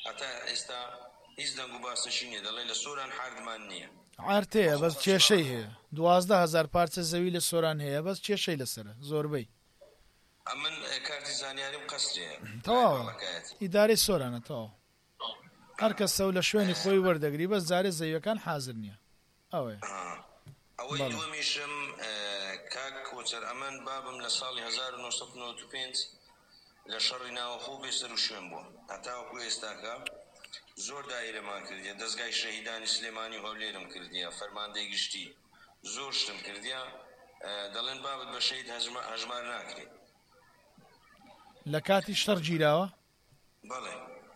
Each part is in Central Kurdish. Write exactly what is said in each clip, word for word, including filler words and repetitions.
هەتا ئێستا هیچ دەنگ و باسەشی نییە دەڵێ لە سۆران حردمان نییە عارتەیە بەس کێشەی هەیە دوازدە هەزار پارچە زەوی لە سۆران هەیە بەس کێشەی لەسرە زۆربەی ئەمن کارتی زانیاریم قەسرەیە تەواوە ئیدارەی سۆرانە تەواو هەر کەس سەو لە شوێنی خۆی وەردەگری بەس جارێ زەویەکان حازر نییە ئەوەیە ئەوەی دووەمیشم کاک کۆچەر ئەمن بابم لە ساڵی هەزار و نۆسەد و نۆڤە و پێنج لە شەڕی ناوەخۆ بێسەر و شوێن بووە هەتاوەکو ئێستاکە زۆر دایرەمان کردیە دەستگای شەهیدانی سلێمانی هەولێرم کردیە فەرماندەی گشتی زۆر شتم کردیە دەڵێن بابت بە شەهید هەژمار ناکرێت لە کاتی شەڕ گیراوە بەڵێ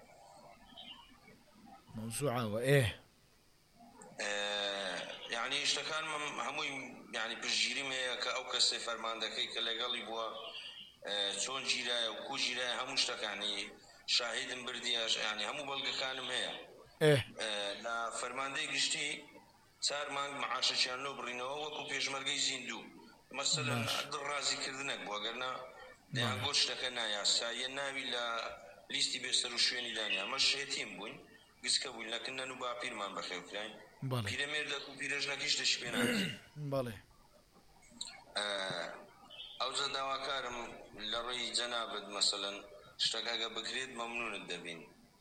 مەوزوعاوە ئێ یعنی شتەکان هەمووی یعنی پشتگیریم هەیە کە ئەو کەسەی فەرماندەکەی کە لەگەڵی بووە چۆن گیرایە و کو گیرایە هەموو شتەکانی شاهدم بردیە ینی هەموو بەڵگەکانم هەیە لە فەرماندەی گشتی چار مانگ معاشەکیان لۆ بڕینەوە وەکو پێشمەرگەی زیندوو مەسەلەن ڕازیکردنێک بووە گەرنا دەیانگۆ شتەکە نایاساییە ناوی لە لیستی بێسەر و شوێنی دانیا ئەمە شێتیم بووین گسکە بووین لەکردن و باپیرمان بەخێوکراین پیرەمێردەک و پیرەژنەکیش دەشی پێ ناکرێت بەڵێ ئەوجە داواکارم لە ڕێی جەنابەت مەسەلەن شتەکەگە بکرێت مەمنونت دەبین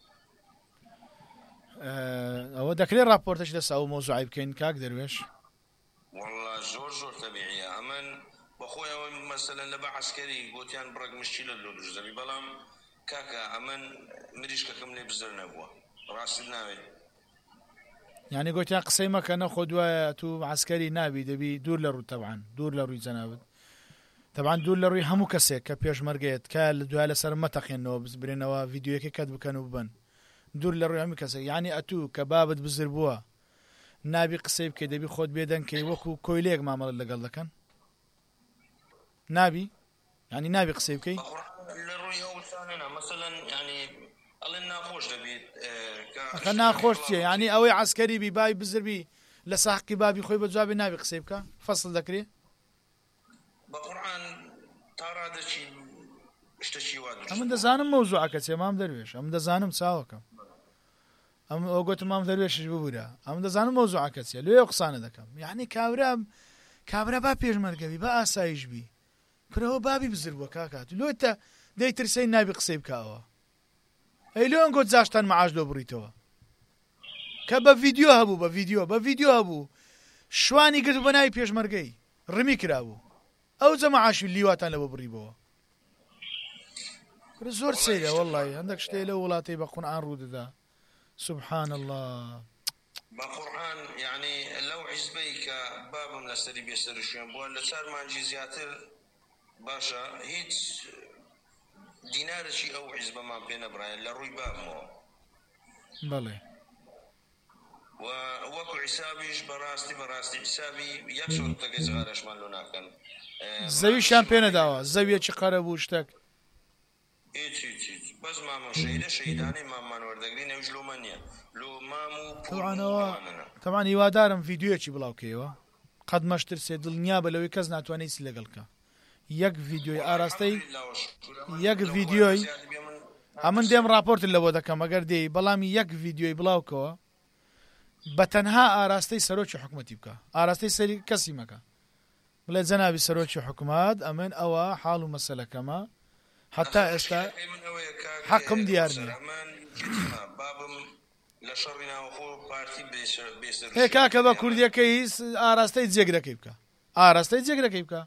ئەوە دەکرێت راپۆرتش لەسا و مۆزوعی بکەین کاک دەروێش والله زۆر زۆر تەبیعیە ئەمن بەخۆی ئەوە مەسەلەن لە بە عەسکەری گوتیان بڕێک مشکلە لۆ دروست دەبی بەڵام کاکە ئەمن مریشکەکەم لێ بزر نەبووە ڕاستت ناوێت یعنی گوتیان قسەی مەکە نەخۆ دوایە تو عەسکەری نابی دەبی دوور لە ڕوو تەبعاً دوور لە ڕووی جەنابەت طبعا دوور لە ڕووی هەموو کەسێک کە پێشمەرگەیەت کە لە دوای لەسەر مەتەقێنەوە ببرێنەوە ڤیدیۆیەکی کەت بکەن و ببن دوور لە ڕووی هەموو کەسێک یعنی ئەتوو کە بابت بزر بووە نابی قسەی بکەی دەبی خۆت بێدەنکەی وەکو کۆیلەیەک مامەڵەت لەگەڵ دەکەن نابی ینی نابی قسەی بکەی لە ڕووی ئەو شانەنە مەسەلەن ینی ئەڵێن ناخۆش دەبێت ئەخە ناخۆش چییە ینی ئەوەی عەسکەری بی بای بزربی لە ساحقی بابی خۆی بەجوابی نابی قسەی بکە فەسڵ دەکرێت بە قورئان تا ڕادەچی شتێکی وا دروست ئەمن دەزانم مەوزوعەکە چێ مام دەروێش ئەم دەزانم چاوەکەم ئەم ئەو گوتم مام دەروێشش ببوورە ئەم دەزانم مەوزوعەکە چێ لێ قسانە دەکەم یعنی کابرا کابرا با پێشمەرگەوی بە ئاسایش بی کرەوە بابی بزر بووە کاکات لۆتە دەیترسەی نابی قسەی بکەوە ئەی لێ ئەنگۆ جاشتان مەعاش لۆ بڕیتەوە کە بە ڤیدیۆ هەبوو بە ڤیدیۆ بە ڤیدیۆ هەبوو شوانی گرت بە ناوی پێشمەرگەی ڕمی کرابوو ئەو جە مەعاشی لیواتان لەوە بڕیبەوە زۆر سەیرە وەڵڵی هەندێک شتێ لە وڵاتی بە قورئان ڕوودەدا سبحان الله بە قورئان یعنی لەو حیزبەی کە بابم لەسەری بێسەر و شوێن بووە لە چار مانجی زیاتر باشە هیچ دینارێکی ئەو حیزبەمان پێ نەبڕایە لە ڕووی بابمەوە بەڵێ و وەکو حیسابیش بەڕاستی بەڕاستی حیسابی یەک سۆر تەگەی زغارەشمان لۆ ناکەن زەویشان پێ نەداوە زەویەکی قەرە بوو شتێک هیچ هیچ هیچ بەس مام و شەهیدە شەهیدانەی مامان وەردەگرین ئەوش لۆمە نییە لۆ مام و طبعاًەوە طبعاً هیوادارم ڤیدیۆیەکی بڵاوکەیەوە قەت مەشترسێ دڵنیا بە لەوەی کەس ناتوانێت سی لەگەڵکە یەک ڤیدیۆی ئاراستەی یەک ڤیدیۆی ئەمن دێم راپۆرت لەوە دەکەم ئەگەر دێی بەڵامی یەک ڤیدیۆی بڵاوکەوە بە تەنها ئاراستەی سەرۆکی حکومەتی بکە ئاراستەی سەری کەسی مەکە بڵێ جەنابی سەرۆکی حکومات ئەمن ئەوە حاڵ و مەسەلەکەمە حتا ئێستا حەقم دیار نییە هێ کاکە بە کوردیەکەی ئاراستەی جێگرەکەی بکە ئاراستەی جێگرەکەی بکە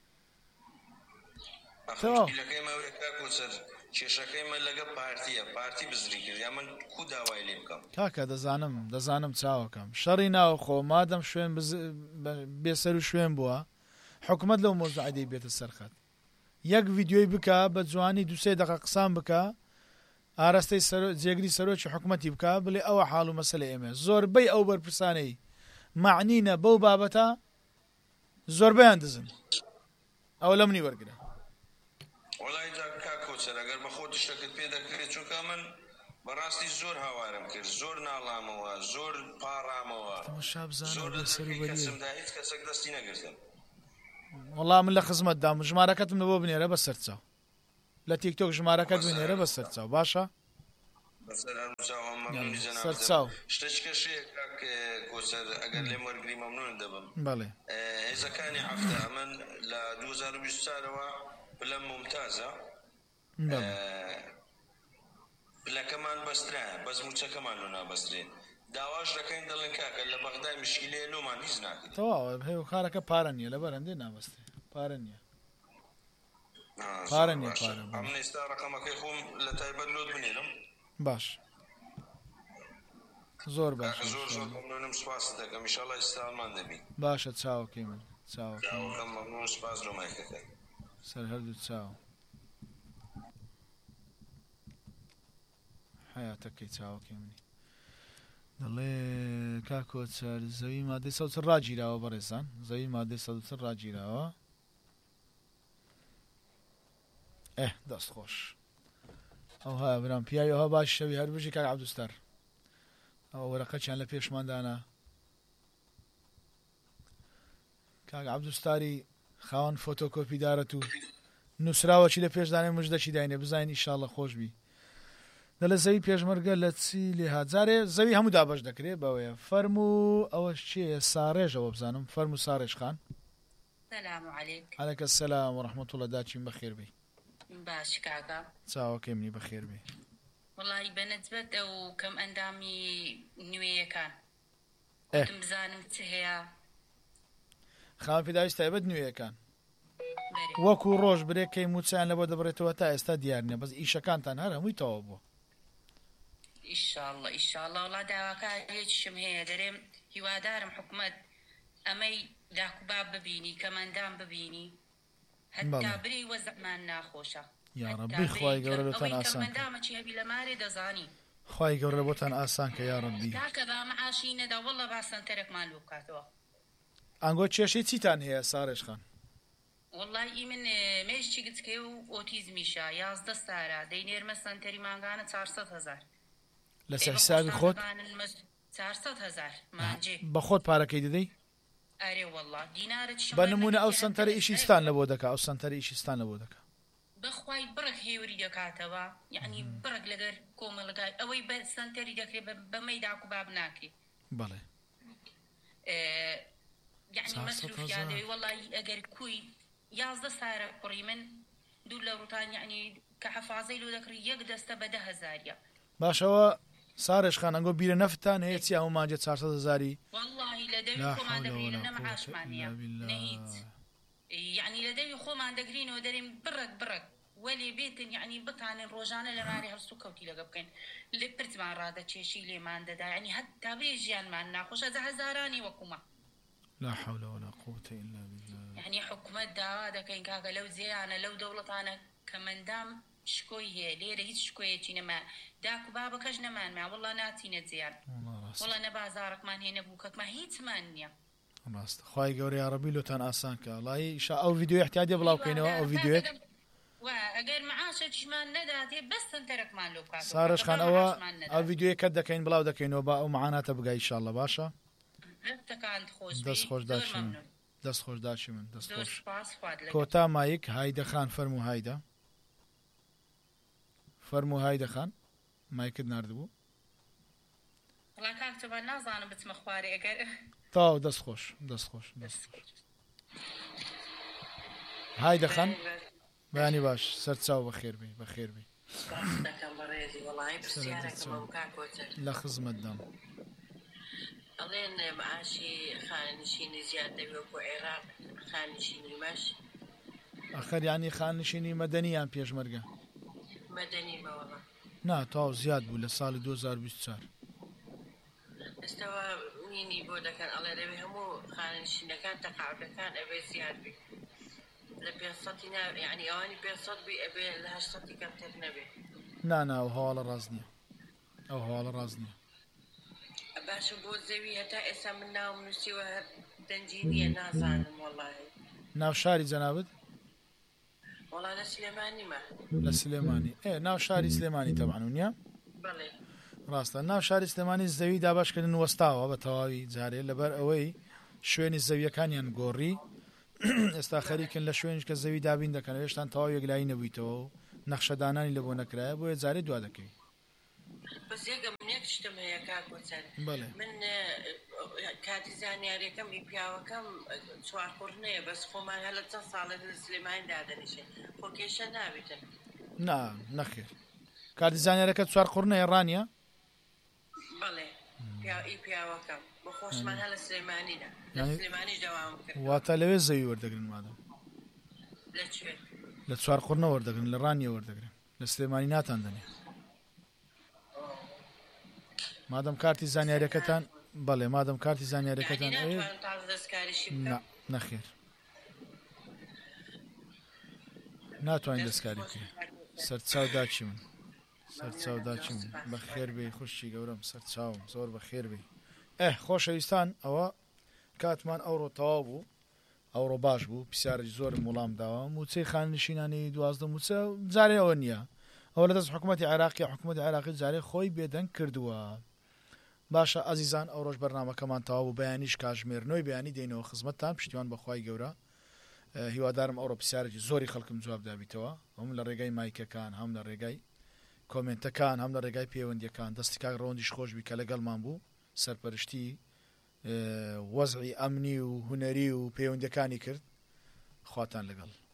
کێشەکەیمە لەگە پارتیە پارتی بزری کردیا من کو داوای لێ بکەم کاکە دەزانم دەزانم چاوەکەم شەڕی ناوەخۆ مادەم شوێن بێسەر و شوێن بووە حکومەت لەو مۆزوعە دەی بێتە سەرخەت یەک ڤیدیۆی بکە بە جوانی دووسێ دەقە قسان بکە ئاراستەی جێگری سەرۆکی حکومەتی بکە بڵێ ئەوە حاڵ و مەسەلەی ئێمە زۆربەی ئەو بەرپرسانەی معنینە بەو بابەتە زۆربەیان دزن ئەوە لە منی وەرگرە وەڵای کاکۆچەر ئەگەر بە خۆت شتەکەت پێ دەکرێت چونکە من بەڕاستی زۆر هاوارم کرد زۆر ناڵامەوە زۆر پاڕامەوە زۆر لەسەرکەسمدا هیچ کەسێک دەستی نەگرتم وەڵام من لە خزمەتدام ژمارەکەتم لەبۆ بنێرە بە سەرچاو لە تیکتۆک ژمارەکەت بنێرە بە سەرچاو باشە بەسەر هەرموچاو مەمنونی سەر جەناب چاو شتێکەشەیە کاک کۆچەر ئەگەر لێم وەرگری مەمنون دەبم بەڵێ هێزەکانی هەفتە ئەمن لە دوو هەزار و بیست و چارەوە پلە ممتازە پلەکەمان بەسترایە بەس موچەکەمان لۆ نابەسترێن داواش دەکەین دەڵێن کاکە لە بەغدای مشکلەیە لۆمان هیچ ناکرێت تەواوە هێو کارەکە پارە نییە لە بەرەندێ نابەستێ پارە نییە پارە نییە پارە ئەم ئێستا ڕقەمەکەی خۆم لە تایبەت لۆت بنێرم باش زۆر باش زۆر زۆر مەمنونم سوپاس دەکەم ئینشاڵڵا ئێستامان دەبین باشە چاوەکەی من چاوەکەم مەمنون سوپاس لۆمایکەکە سەر هەردوو چاو حیاتەکەی چاوەکەی منی دەڵێ کاکۆچەر زەوی مادەی سەوتر ڕاگیراوە بەڕێزان زەوی مادەی سەوتر ڕاگیراوە ئێ دەست خۆش ئەو ها برام پیاویەوە باش شەوی هەر بژی کاک عەبدوستار ئەو وەرەقەچیان لە پێشماندانە کاک عەبدوستاری خاوەن فۆتۆکۆپیدارەت و نووسراوەچی لە پێشدانێ مژدەچی داینێ بزانین ئینشاڵڵا خۆش بی دەڵێ زەوی پێشمەرگە لە چی لێ هاجارێ زەوی هەموو دابەش دەکرێت بەوەیە فەرم و ئەوەش چیە ساڕێژەوە بزانم فەرم و ساڕێژ خان سلام علیکم عەلەیکە السەلام وەڕەحمەتوڵڵا داچین بەخێر بی باش کاکا چاوەکەی منی بەخێر بی وڵی بەنسبەت ئەو کەم ئەندامی نوێیەکان وتم بزانم چ هەیە خاوەن پێداویست تایبەت نوێیەکان وەکو ڕۆژ برێکەی موچیان لەبۆ دەبڕێتەوە تا ئێستا دیار نییە بەس ئیشەکانتان هەر هەمووی تەواو بووە ئیشاڵڵا ئیشاڵڵا وڵا داواکارێکیشم هەیە دەرێم هیوادارم حکومەت ئەمەی داکوباب ببینی کەمەندان ببینی هەتا بری وەزەمان ناخۆشە یا ڕەبی خوای گەورە بۆتان ئاسان کەمەندامەچی هەبی لە مارێ دەزانی خوای گەورە بۆتان ئاسان کە یا ڕەبی کاکە با مەعاشی نەدا وەڵڵا با سەنتەرێکمان لۆ بکاتەوە ئەنگۆ کێشەی چیتان هەیە ساڕێژ خان وڵی من مێشتی گچکێ و ئۆتیزمیشە یازدە سارە دەینێرمە سنتەری مانگانە چارسەد هەزار لەسەر حسابی خۆت چارسەد هەزار مانجێ بە خۆت پارەکەی دەدەی ئەرێ وڵڵا دینارت بە نمونە ئەو سنتەرە ئیشیستان لە بۆ دەکا ئەو سنتەرە ئیشیستان لە بۆ دەکا بەخوای بڕک هێوری دەکاتەوە یعنی بڕک لەگەر کۆمەڵگای ئەوەی بە سنتەری دەکرێت بەمەی داکو باب ناکرێت بەڵێ یعنی مەسروفیادەوەی وڵی ئەگەر کوی یازدە سارە کوڕی من دوو لە ڕوتان یعنی کە حەفازەی لۆ دەکڕی یەک دەستە بە دە هەزاریە باشەوە ساڕێژ خان ئەنگۆ بیرە نەفتان هەیە چی ئەو مانجە چارسەد هەزاری وەڵڵاهی لە دەوی خۆمان دەگرین نە مەعاشمان نییە نەهیچ یعنی لە دەوی خۆمان دەگرینەوە دەرێن بڕک بڕک وەلێ بێتن یعنی بتانن ڕۆژانە لە ماری هەرستو کەوتی لەگە بکەین لێ پرتمان ڕادەچێشی لێمان دەدا یعنی هەتا بێ ژیانمان ناخۆشە دە هەزارانی وەکومە لا حول ولا قوة إلا بالله يعني حكومة داوا دەکەین کاکە لەو جێیانە لەو دەوڵەتانە کە مندام شکۆی هەیە لێرە هیچ شکۆیەکی نەما داکو بابەکەش نەمانما وڵڵا ناتینە جێیان وڵڵا نە بازارێکمان هێنە بووکەکمان هیچمان نییە ڕاستە خوای گەورەی یاڕەبی لۆتان ئاسان کە وڵای ئیشا ئەو ڤیدیۆ احتیاجێ بڵاوکەینەوە ئەو ڤیدیۆیەک ئەگەر مەعاشەکیشمان نەداتێ بەس سنتەرێکمان لۆ بکات ساڕێژ خان ئەوە ئەو ڤیدیۆیەکەت دەکەین بڵاو دەکەینەوە با ئەو مەعاناتە بگای ئینشاڵڵا باشە دەست خۆش داچی من دەست خۆش داچی من دەست خۆش کۆتا مایک هایدە خان فەرموو هایدە فەرموو هایدە خان مایکت ناردبوو وڵا کاکتەبان نازانم بچمە خوارێ ئەگەر تاو دەست خۆش دەست خۆش دەست خۆش هایدە خان بەیانی باش سەرچاو بەخێر بی بەخێر بی لە خزمەتدام ئەڵێن مەعاشی خانشینی زیاد دەبێت بۆ عێراق خانشینی باش ئەخەر یانی خانشینی مەدەنییان پێشمەرگە مەدەنی مەوەڵە نا تاو زیاد بوو لە ساڵی دوو هەزار و بیست و چوار ئێستاوە مینی بۆ دەکەن ئەڵێ دەبێ هەموو خانشینەکان تەقاعدەکان ئەبێ زیاد بی لە پێسەدی یعنی ئەوانی پێسەد بی ئەبێ لە هەشتەدی کەمتر نەبێ نا نا ئەو هەواڵە ڕاست نییە ئەو هەواڵە ڕاست نییە باشە بۆ زەوی هەتا ئێستا من ناوم نووسیوە هەر دەنجی نییە نازانم وەڵڵاهی ناو شاری جەنابەت وەڵا لە سلێمانیمە لە سلێمانی ئێ ناو شاری سلێمانی تەبعەن نییە بەڵێ ڕاستە ناو شاری سلێمانی زەوی داباشکردن وەستاوە بە تەواوی جارێ لەبەر ئەوەی شوێنی زەویەکانیان گۆڕی ئێستا خەریکن لە شوێنش کە زەوی دابین دەکەن هێشتان تەواو یەکلایی نەبوویتەوە و نەخشەدانانی لە بۆ نەکرایە بۆیە جارێ دوا دەکەوی بەس یەکەم یەک شتم هەیە کاکوچەن من کاتی زانیاریەکەم ئی پیاوەکەم چوارقوڕنەیە بەس خۆمان هەلە چەند ساڵێک لە سلێمانی دادەنیشێ خۆ کێشە نابێتن نا نەخێر کاتی زانیاریەکە چوار قوڕنەیە ڕانیە بەڵێ ئی پیاوەکەم بە خۆشمان هەلە سلێمانیدا لە سلێمانیش دەوام کرد واتە لەوێ زەوی وەردەگرن مادەم لەکوێ لە چوار قوڕنە وەردەگرن لە ڕانیە وەردەگرن لە سلێمانی ناتان دەنێ مادەم کارتی زانیاریەکەتان بەڵێ مادەم کارتی زانیاریەکەتان نەخێر ناتوانین دەستکاری کرد سەرچاو داچی من سەرچاو داچی من بە خێر بێ خوشی گەورم سەرچاوم زۆر بە خێر بێ ئێ خۆشەویستان ئەوە کاتمان ئەوڕۆ تەواو بوو ئەوڕۆ باش بوو پرسیارێکی زۆرم وەڵام داوە موچەی خاننشینانی دوازدە موچە جارێ ئەوە نییە ئەوە لەدەست حکوومەتی عێراقی حکوومەتی عێراقی جارێ خۆی بێدەنگ کردووە باشە ئازیزان ئەو ڕۆژ بەرنامەکەمان تەواو بوو بەیانیش کاژمێرنەوەی بەیانی دێنەوە خزمەتتان پشتیوان بەخوای گەورە هیوادارم ئەوڕۆ پرسیارێکی زۆری خەڵکم جواب دابیتەوە هەم لە ڕێگای مایکەکان هەم لە ڕێگای کۆمنتەکان هەم لە ڕێگای پەیوەندیەکان دەستی کاک ڕەوەندیش خۆش بی کە لەگەڵمان بوو سەرپەرشتی وەزعی ئەمنی و هونەری و پەیوەندیەکانی کرد خواتان لەگەڵ